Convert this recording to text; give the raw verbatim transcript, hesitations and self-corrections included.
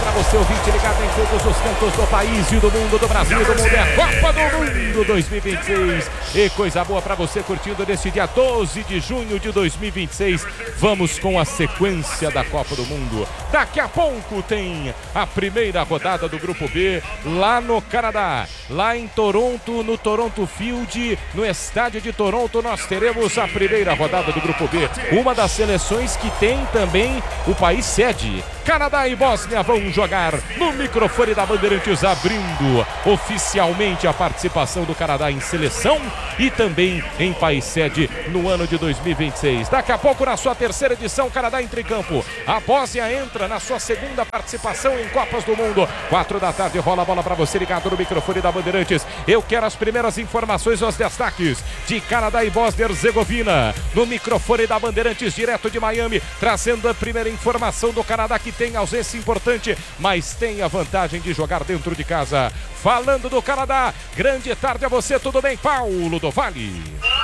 para você, ouvinte ligado em todos os cantos do país e do mundo, do Brasil e do mundo. É a Copa do Mundo dois mil e vinte e seis. E coisa boa para você curtindo neste dia doze de junho de dois mil e vinte e seis. Vamos com a sequência da Copa do Mundo. Daqui a pouco tem a primeira rodada do Grupo B lá no Canadá. Lá em Toronto, no Toronto Field, no estádio de Toronto, nós teremos a primeira rodada do Grupo B. Uma das seleções que tem também o país sede. Canadá e Bósnia vão jogar no microfone da Bandeirantes, abrindo oficialmente a participação do Canadá em seleção e também em país sede no ano de dois mil e vinte e seis. Daqui a pouco, na sua terceira edição, Canadá entra em campo. A Bósnia entra na sua segunda participação em Copas do Mundo. Quatro da tarde, rola a bola para você ligado no microfone da Bandeirantes. Eu quero as primeiras informações, os destaques de Canadá e Bósnia-Herzegovina. No microfone da Bandeirantes, direto de Miami, trazendo a primeira informação do Canadá, que tem ausência importante, mas tem a vantagem de jogar dentro de casa. Falando do Canadá, grande tarde a você, tudo bem, Paulo do Vale?